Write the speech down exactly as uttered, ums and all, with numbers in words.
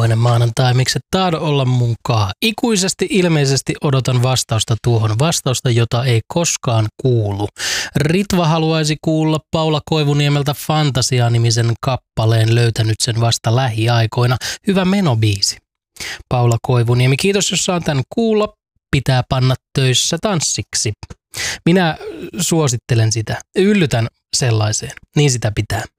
aurinkoinen maanantai, miksi et taado olla munkaan. Ikuisesti ilmeisesti odotan vastausta tuohon, vastausta, jota ei koskaan kuulu. Ritva haluaisi kuulla Paula Koivuniemeltä Fantasia-nimisen kappaleen, löytänyt sen vasta lähiaikoina. Hyvä menobiisi. Paula Koivuniemi, kiitos jos saan tän kuulla. Pitää panna töissä tanssiksi. Minä suosittelen sitä. Yllytän sellaiseen. Niin sitä pitää.